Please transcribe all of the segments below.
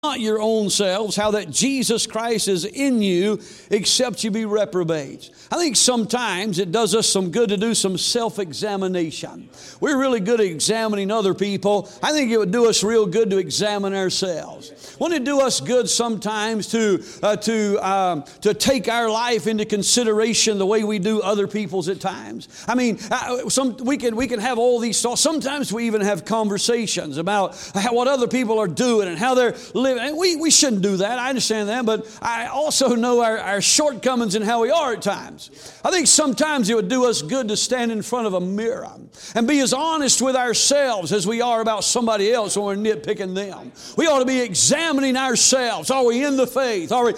not your own selves, how that Jesus Christ is in you, except you be reprobates. I think sometimes it does us some good to do some self-examination. We're really good at examining other people. I think it would do us real good to examine ourselves. Wouldn't it do us good sometimes to take our life into consideration the way we do other people's at times? I mean, we can have all these thoughts. Sometimes we even have conversations about what other people are doing and how they're living. And we shouldn't do that. I understand that. But I also know our shortcomings and how we are at times. I think sometimes it would do us good to stand in front of a mirror and be as honest with ourselves as we are about somebody else when we're nitpicking them. We ought to be examining ourselves. Are we in the faith? Are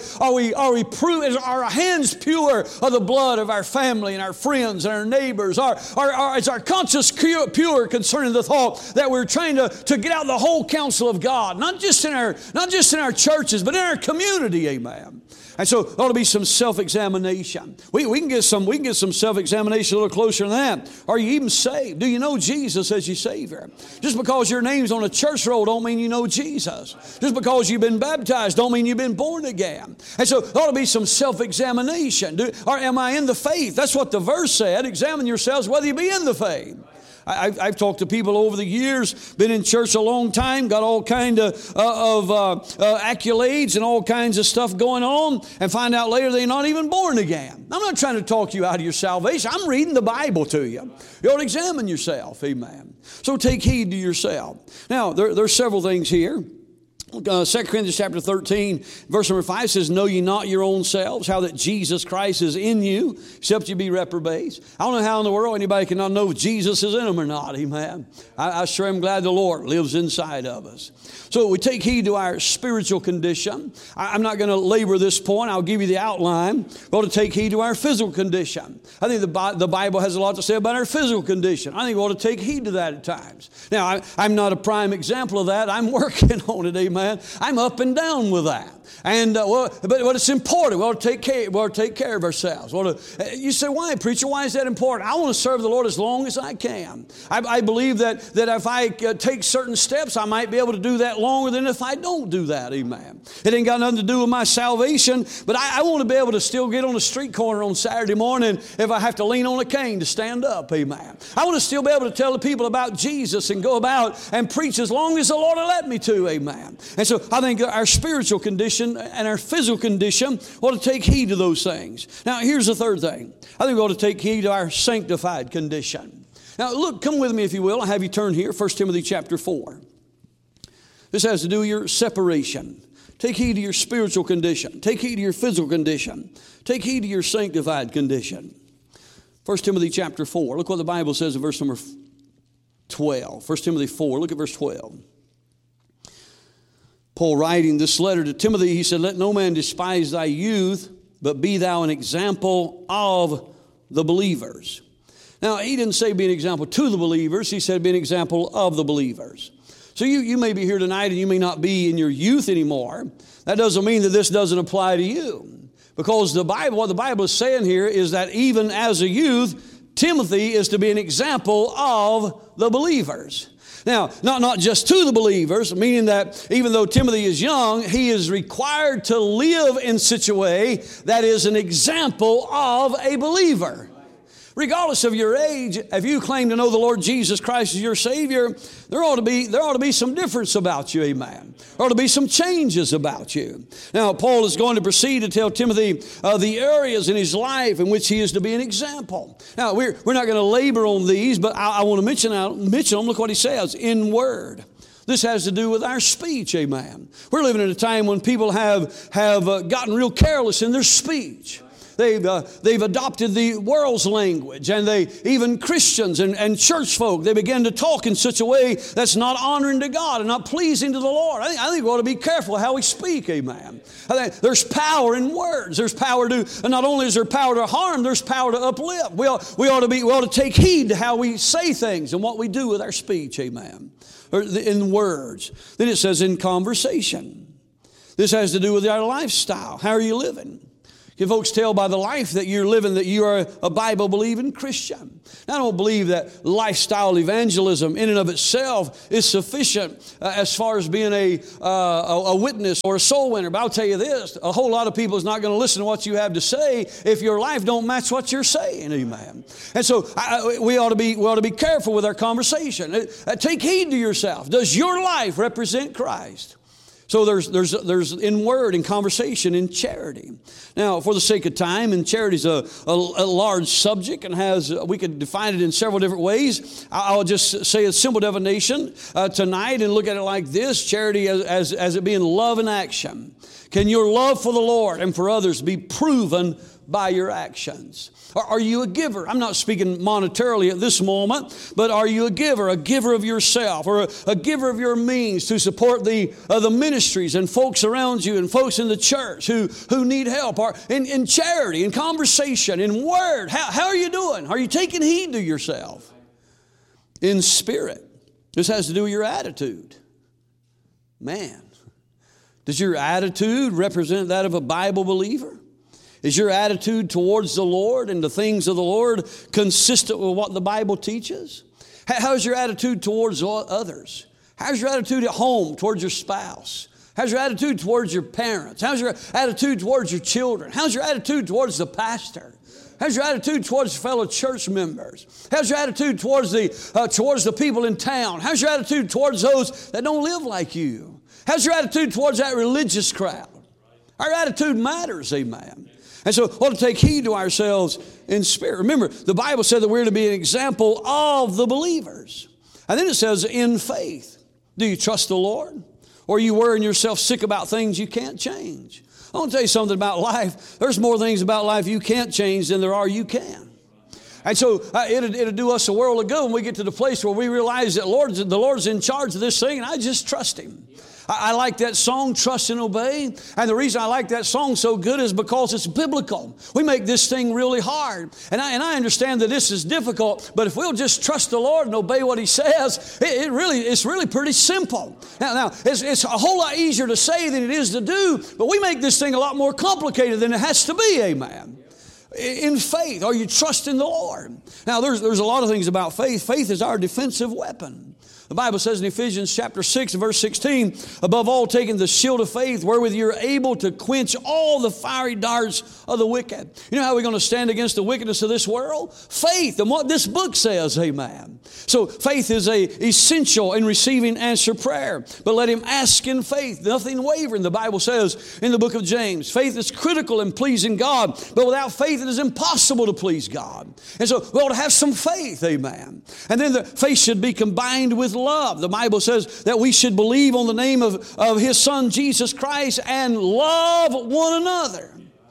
our hands pure of the blood of our family and our friends and our neighbors? Is our conscience pure concerning the thought that we're trying to get out the whole counsel of God, not just in our churches, but in our community, amen. And so there ought to be some self-examination. We can get some self-examination a little closer than that. Are you even saved? Do you know Jesus as your Savior? Just because your name's on a church roll don't mean you know Jesus. Just because you've been baptized don't mean you've been born again. And so there ought to be some self-examination. Or am I in the faith? That's what the verse said. Examine yourselves whether you be in the faith. I've talked to people over the years, been in church a long time, got all kind of accolades and all kinds of stuff going on, and find out later they're not even born again. I'm not trying to talk you out of your salvation. I'm reading the Bible to you. You ought to examine yourself, amen. So take heed to yourself. Now, there's several things here. 2 Corinthians chapter 13, verse number 5 says, know ye not your own selves, how that Jesus Christ is in you, except you be reprobates. I don't know how in the world anybody can not know if Jesus is in them or not, amen. I sure am glad the Lord lives inside of us. So we take heed to our spiritual condition. I'm not going to labor this point. I'll give you the outline. We ought to take heed to our physical condition. I think the Bible has a lot to say about our physical condition. I think we ought to take heed to that at times. Now, I'm not a prime example of that. I'm working on it, amen. I'm up and down with that. And but it's important. We ought to take care of ourselves. You say, why, preacher? Why is that important? I want to serve the Lord as long as I can. I believe that if I take certain steps, I might be able to do that longer than if I don't do that. Amen. It ain't got nothing to do with my salvation, but I want to be able to still get on the street corner on Saturday morning if I have to lean on a cane to stand up. Amen. I want to still be able to tell the people about Jesus and go about and preach as long as the Lord will let me to. Amen. And so I think our spiritual condition and our physical condition ought to take heed to those things. Now, here's the third thing. I think we ought to take heed to our sanctified condition. Now, look, come with me if you will. I'll have you turn here, 1 Timothy chapter 4. This has to do with your separation. Take heed to your spiritual condition. Take heed to your physical condition. Take heed to your sanctified condition. 1 Timothy chapter 4. Look what the Bible says in verse number 12. 1 Timothy 4. Look at verse 12. Paul writing this letter to Timothy, he said, let no man despise thy youth, but be thou an example of the believers. Now, he didn't say be an example to the believers. He said be an example of the believers. So you may be here tonight and you may not be in your youth anymore. That doesn't mean that this doesn't apply to you. Because what the Bible is saying here is that even as a youth, Timothy is to be an example of the believers. Now, not just to the believers, meaning that even though Timothy is young, he is required to live in such a way that is an example of a believer. Regardless of your age, if you claim to know the Lord Jesus Christ as your Savior, there ought to be some difference about you, amen. There ought to be some changes about you. Now, Paul is going to proceed to tell Timothy the areas in his life in which he is to be an example. Now, we're not going to labor on these, but I want to mention them. Look what he says, in word. This has to do with our speech, amen. We're living in a time when people have gotten real careless in their speech. They've adopted the world's language, and even Christians and church folk, they begin to talk in such a way that's not honoring to God and not pleasing to the Lord. I think we ought to be careful how we speak, amen. I think there's power in words. There's power and not only is there power to harm, there's power to uplift. We ought to take heed to how we say things and what we do with our speech, amen. Or in words. Then it says in conversation. This has to do with our lifestyle. How are you living? Can folks tell by the life that you're living that you are a Bible-believing Christian? Now, I don't believe that lifestyle evangelism in and of itself is sufficient as far as being a witness or a soul winner. But I'll tell you this, a whole lot of people is not going to listen to what you have to say if your life don't match what you're saying. Amen. And so we ought to be careful with our conversation. Take heed to yourself. Does your life represent Christ? So there's in word, in conversation, in charity. Now, for the sake of time, and charity is a large subject and we could define it in several different ways. I'll just say a simple definition tonight and look at it like this: charity as it being love in action. Can your love for the Lord and for others be proven by your actions? Are you a giver? I'm not speaking monetarily at this moment, but are you a giver of yourself, or a giver of your means to support the ministries and folks around you and folks in the church who need help, or in charity, in conversation, in word? How are you doing? Are you taking heed to yourself? In spirit. This has to do with your attitude. Man, does your attitude represent that of a Bible believer? Is your attitude towards the Lord and the things of the Lord consistent with what the Bible teaches? How's your attitude towards others? How's your attitude at home towards your spouse? How's your attitude towards your parents? How's your attitude towards your children? How's your attitude towards the pastor? How's your attitude towards fellow church members? How's your attitude towards the people in town? How's your attitude towards those that don't live like you? How's your attitude towards that religious crowd? Our attitude matters, amen. And so we ought to take heed to ourselves in spirit. Remember, the Bible said that we're to be an example of the believers. And then it says, in faith. Do you trust the Lord? Or are you worrying yourself sick about things you can't change? I want to tell you something about life. There's more things about life you can't change than there are you can. And so it'll do us a world of good when we get to the place where we realize that the Lord's in charge of this thing, and I just trust Him. I like that song, Trust and Obey. And the reason I like that song so good is because it's biblical. We make this thing really hard. And I understand that this is difficult, but if we'll just trust the Lord and obey what He says, it's really pretty simple. Now it's a whole lot easier to say than it is to do, but we make this thing a lot more complicated than it has to be, amen. In faith, are you trusting the Lord? Now, there's a lot of things about faith. Faith is our defensive weapon. The Bible says in Ephesians chapter 6, verse 16, above all, taking the shield of faith, wherewith you're able to quench all the fiery darts of the wicked. You know how we're going to stand against the wickedness of this world? Faith, and what this book says, amen. So faith is essential in receiving answer prayer. But let him ask in faith, nothing wavering. The Bible says in the book of James, faith is critical in pleasing God, but without faith it is impossible to please God. And so we ought to have some faith, amen. And then the faith should be combined with love. The Bible says that we should believe on the name of His Son, Jesus Christ, and love one another.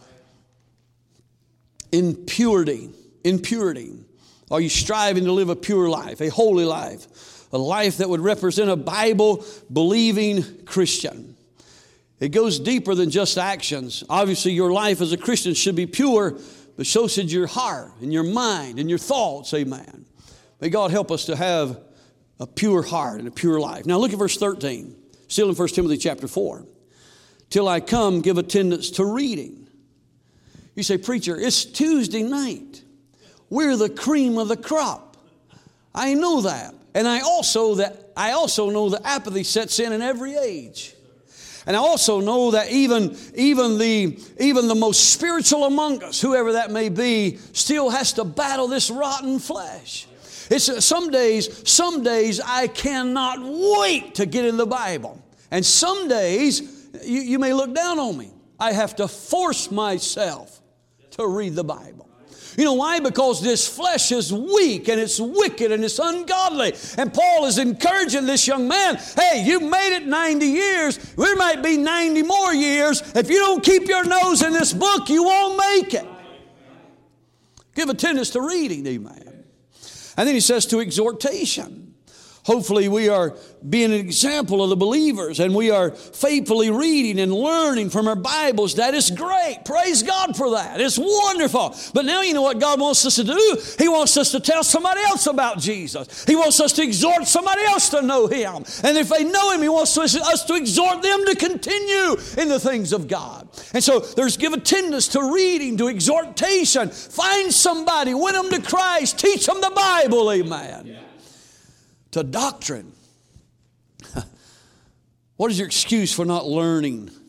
In purity. Are you striving to live a pure life, a holy life, a life that would represent a Bible-believing Christian? It goes deeper than just actions. Obviously, your life as a Christian should be pure, but so should your heart and your mind and your thoughts, amen. May God help us to have a pure heart and a pure life. Now look at verse 13, still in 1 Timothy chapter 4. Till I come, give attendance to reading. You say, preacher, it's Tuesday night. We're the cream of the crop. I know that. And I also know that apathy sets in every age. And I also know that even the most spiritual among us, whoever that may be, still has to battle this rotten flesh. It's some days I cannot wait to get in the Bible. And some days, you may look down on me. I have to force myself to read the Bible. You know why? Because this flesh is weak and it's wicked and it's ungodly. And Paul is encouraging this young man, hey, you made it 90 years. There might be 90 more years. If you don't keep your nose in this book, you won't make it. Give attendance to reading, amen. And then he says to exhortation. Hopefully we are being an example of the believers and we are faithfully reading and learning from our Bibles. That is great. Praise God for that. It's wonderful. But now you know what God wants us to do? He wants us to tell somebody else about Jesus. He wants us to exhort somebody else to know Him. And if they know Him, He wants us to exhort them to continue in the things of God. And so there's give attendance to reading, to exhortation. Find somebody, win them to Christ, teach them the Bible. Amen. Yeah. To doctrine. What is your excuse for not learning